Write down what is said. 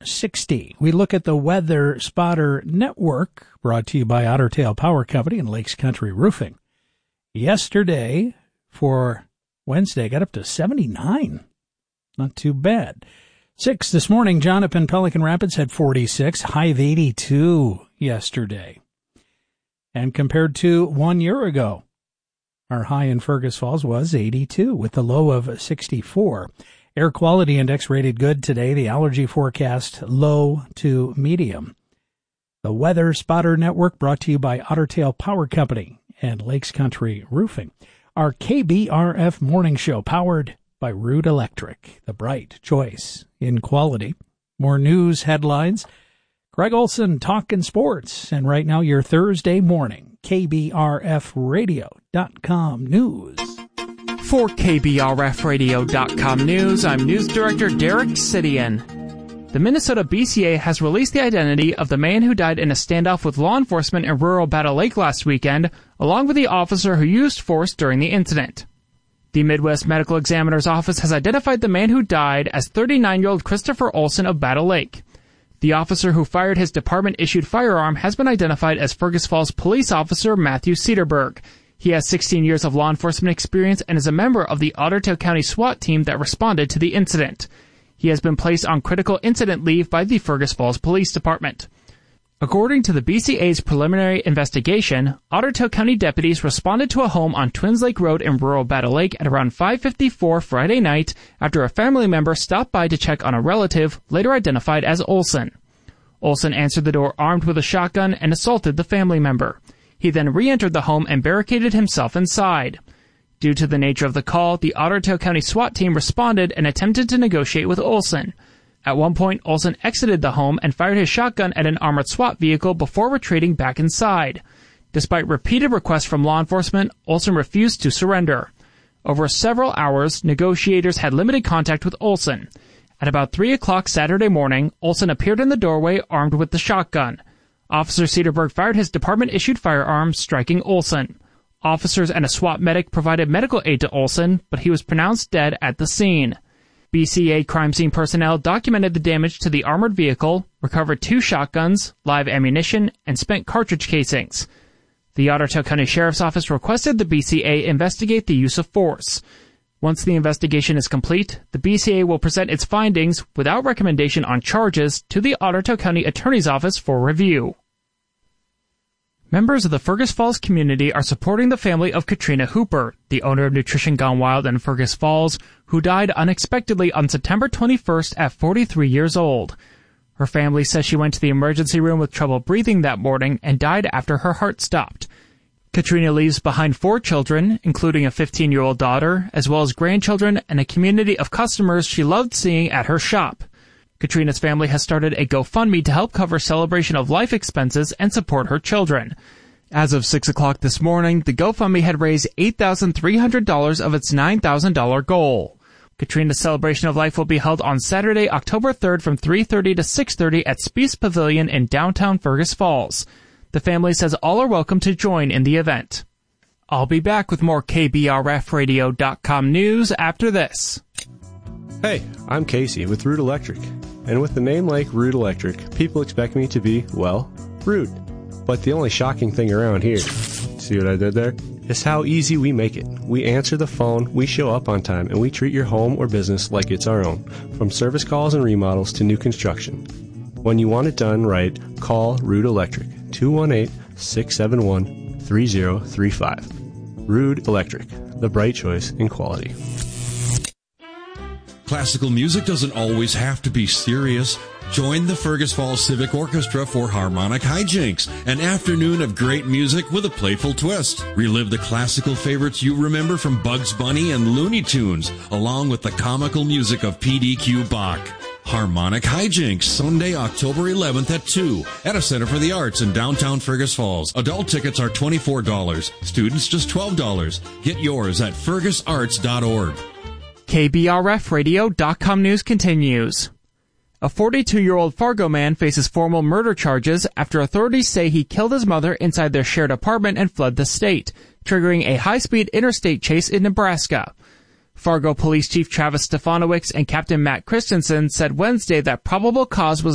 60. We look at the Weather Spotter Network, brought to you by Otter Tail Power Company and Lakes Country Roofing. Yesterday, for Wednesday, got up to 79. Not too bad. 6 this morning, Jonathan, Pelican Rapids had 46, high of 82 yesterday. And compared to 1 year ago, our high in Fergus Falls was 82 with the low of 64. Air quality index rated good today. The allergy forecast low to medium. The Weather Spotter Network brought to you by Otter Tail Power Company and Lakes Country Roofing. Our KBRF morning show powered by Root Electric, the bright choice in quality. More news headlines. Greg Olson talking sports. And right now, your Thursday morning KBRFradio.com news. For KBRFradio.com news, I'm News Director Derek Sidian. The Minnesota BCA has released the identity of the man who died in a standoff with law enforcement in rural Battle Lake last weekend, along with the officer who used force during the incident. The Midwest Medical Examiner's Office has identified the man who died as 39-year-old Christopher Olson of Battle Lake. The officer who fired his department-issued firearm has been identified as Fergus Falls Police Officer Matthew Cedarberg. He has 16 years of law enforcement experience and is a member of the Otter Tail County SWAT team that responded to the incident. He has been placed on critical incident leave by the Fergus Falls Police Department. According to the BCA's preliminary investigation, Otter Tail County deputies responded to a home on Twins Lake Road in rural Battle Lake at around 5:54 Friday night after a family member stopped by to check on a relative, later identified as Olson. Olson answered the door armed with a shotgun and assaulted the family member. He then re-entered the home and barricaded himself inside. Due to the nature of the call, the Otter Tail County SWAT team responded and attempted to negotiate with Olson. At one point, Olson exited the home and fired his shotgun at an armored SWAT vehicle before retreating back inside. Despite repeated requests from law enforcement, Olson refused to surrender. Over several hours, negotiators had limited contact with Olson. At about 3 o'clock Saturday morning, Olson appeared in the doorway armed with the shotgun. Officer Cedarberg fired his department-issued firearm, striking Olson. Officers and a SWAT medic provided medical aid to Olson, but he was pronounced dead at the scene. BCA crime scene personnel documented the damage to the armored vehicle, recovered 2 shotguns, live ammunition, and spent cartridge casings. The Otter Tail County Sheriff's Office requested the BCA investigate the use of force. Once the investigation is complete, the BCA will present its findings without recommendation on charges to the Otter Tail County Attorney's Office for review. Members of the Fergus Falls community are supporting the family of Katrina Hooper, the owner of Nutrition Gone Wild in Fergus Falls, who died unexpectedly on September 21st at 43 years old. Her family says she went to the emergency room with trouble breathing that morning and died after her heart stopped. Katrina leaves behind 4 children, including a 15-year-old daughter, as well as grandchildren and a community of customers she loved seeing at her shop. Katrina's family has started a GoFundMe to help cover celebration of life expenses and support her children. As of 6 o'clock this morning, the GoFundMe had raised $8,300 of its $9,000 goal. Katrina's celebration of life will be held on Saturday, October 3rd from 3:30 to 6:30 at Spies Pavilion in downtown Fergus Falls. The family says all are welcome to join in the event. I'll be back with more KBRFradio.com news after this. Hey, I'm Casey with Root Electric. And with the name like Root Electric, people expect me to be, well, rude. But the only shocking thing around here, see what I did there? Is how easy we make it. We answer the phone, we show up on time, and we treat your home or business like it's our own, from service calls and remodels to new construction. When you want it done right, call Root Electric, 218-671-3035. Root Electric, the bright choice in quality. Classical music doesn't always have to be serious. Join the Fergus Falls Civic Orchestra for Harmonic Hijinks, an afternoon of great music with a playful twist. Relive the classical favorites you remember from Bugs Bunny and Looney Tunes, along with the comical music of PDQ Bach. Harmonic Hijinks, Sunday, October 11th at 2 at a Center for the Arts in downtown Fergus Falls. Adult tickets are $24. Students just $12. Get yours at fergusarts.org. KBRFradio.com news continues. A 42-year-old Fargo man faces formal murder charges after authorities say he killed his mother inside their shared apartment and fled the state, triggering a high-speed interstate chase in Nebraska. Fargo Police Chief Travis Stefanowicz and Captain Matt Christensen said Wednesday that probable cause was